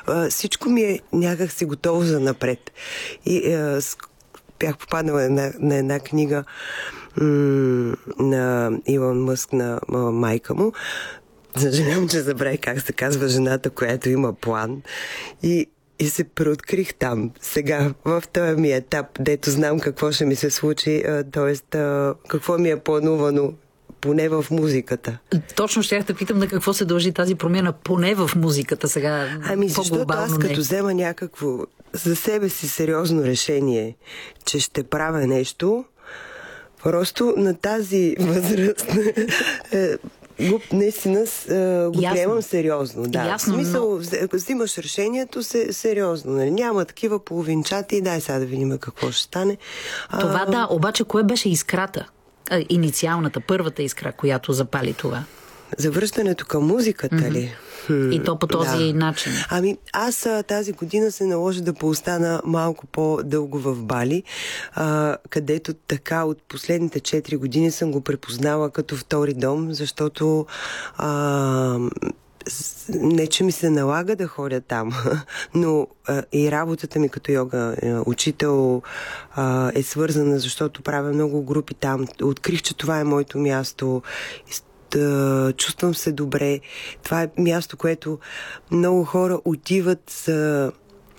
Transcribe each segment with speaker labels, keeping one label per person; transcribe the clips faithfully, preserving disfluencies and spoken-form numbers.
Speaker 1: а, всичко ми е някак си готово за напред. И а, с, бях попаднала на, на една книга м- на Илон Мъск, на а, майка му. Съжалявам, че забравих как се казва жената, която има план. И И се преоткрих там. Сега, в този ми етап, дето знам какво ще ми се случи, т.е. какво ми е планувано, поне в музиката.
Speaker 2: Точно щях да питам на какво се дължи тази промяна, поне в музиката сега.
Speaker 1: Ами защото аз като взема някакво за себе си сериозно решение, че ще правя нещо, просто на тази възраст го, наистина го Ясно. приемам сериозно. Да.
Speaker 2: Ясно,
Speaker 1: в смисъл,
Speaker 2: но...
Speaker 1: взимаш решението се, сериозно. Нали? Няма такива половинчати и дай сега да видим какво ще стане.
Speaker 2: Това а... да, обаче кое беше искрата? А, инициалната, първата искра, която запали това?
Speaker 1: Завръщането към музиката mm-hmm. ли?
Speaker 2: Хм, и то по този да. начин.
Speaker 1: Ами аз тази година се наложи да поостана малко по-дълго в Бали, а, където така от последните четири години съм го препознала като втори дом, защото а, не, че ми се налага да ходя там, но а, и работата ми като йога учител а, е свързана, защото правя много групи там. Открих, че това е моето място. Да, чувствам се добре. Това е място, което много хора отиват за,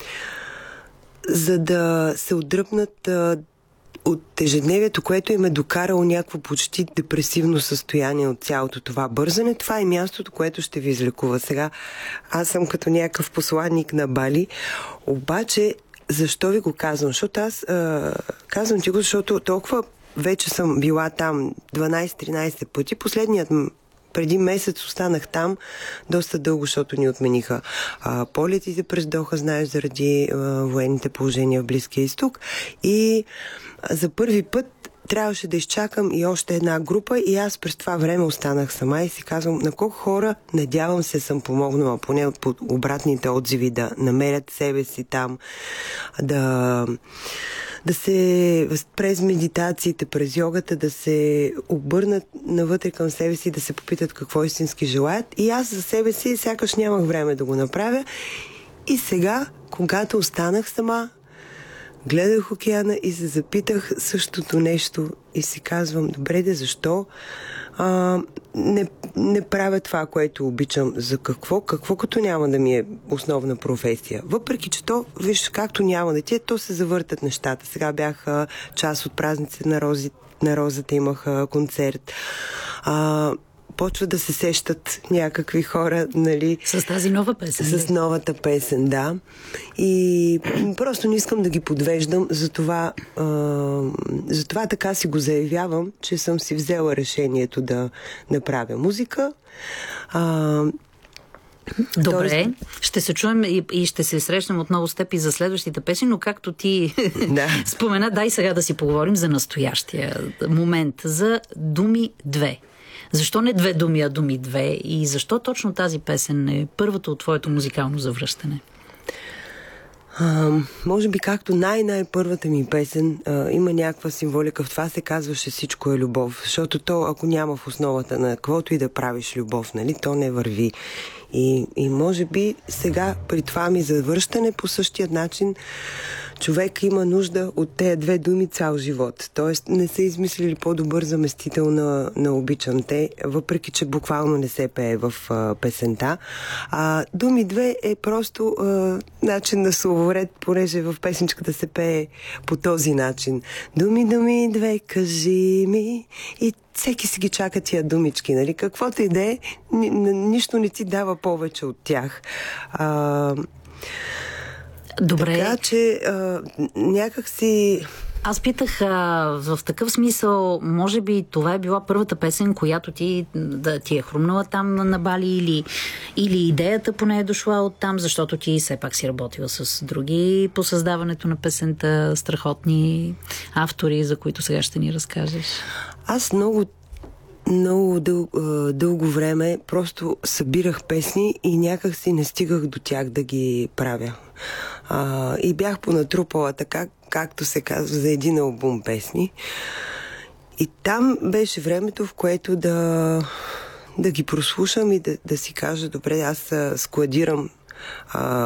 Speaker 1: за да се отдръпнат а, от ежедневието, което им е докарало някакво почти депресивно състояние от цялото това бързане. Това е мястото, което ще ви излекува. Сега аз съм като някакъв посланник на Бали, обаче защо ви го казвам? Защото аз а, казвам ти го, защото толкова вече съм била там дванайсет-тринайсет пъти. Последният преди месец останах там доста дълго, защото ни отмениха а, полетите през Доха, знаеш, заради а, военните положения в Близкия изток. И а, за първи път трябваше да изчакам и още една група и аз през това време останах сама и си казвам, на колко хора, надявам се, съм помогнала, поне от обратните отзиви, да намерят себе си там, да... да се през медитациите, през йогата, да се обърнат навътре към себе си, да се попитат какво истински желаят. И аз за себе си сякаш нямах време да го направя. И сега, когато останах сама, гледах океана и се запитах същото нещо и си казвам, добре, де, защо а, не, не правя това, което обичам? За какво? Какво като няма да ми е основна професия? Въпреки, че то, виж, както няма да ти е, то се завъртат нещата. Сега бях а, част от празниците на, рози, на розата, имах а, концерт. А, почва да се сещат някакви хора, нали?
Speaker 2: С тази нова песен.
Speaker 1: С новата песен, да. И просто не искам да ги подвеждам, затова, а, затова така си го заявявам, че съм си взела решението да направя музика. А,
Speaker 2: Добре,
Speaker 1: Тоест...
Speaker 2: ще се чуем и, и ще се срещнем отново с теб и за следващите песни, но както ти да. спомена, дай сега да си поговорим за настоящия момент, за Думи две. Защо не две думи, а думи две? И защо точно тази песен е първата от твоето музикално завръщане?
Speaker 1: А, може би както най-най-първата ми песен а, има някаква символика. В това се казваше всичко е любов. Защото то, ако няма в основата на каквото и да правиш любов, нали, то не върви. И, и може би сега при това ми завръщане по същия начин човек има нужда от тези две думи цял живот. Тоест не са измислили по-добър заместител на, на обичам те, въпреки че буквално не се пее в а, песента. А думи две е просто а, начин на словоред, понеже в песничката се пее по този начин. Думи, думи две, кажи ми. И всеки си ги чака тия думички, нали? Каквото и да е, ни, нищо не ти дава повече от тях. А,
Speaker 2: Добре.
Speaker 1: Така че а, някак си...
Speaker 2: Аз питах, а, в такъв смисъл, може би това е била първата песен, която ти, да, ти е хрумнала там на Бали, или, или идеята поне е дошла от там, защото ти все пак си работила с други по създаването на песента, страхотни автори, за които сега ще ни разкажеш.
Speaker 1: Аз много много дъл, дълго време просто събирах песни и някак си не стигах до тях да ги правя. А, и бях понатрупала така, както се казва, за един албум песни. И там беше времето, в което да, да ги прослушам и да, да си кажа, добре, аз складирам а,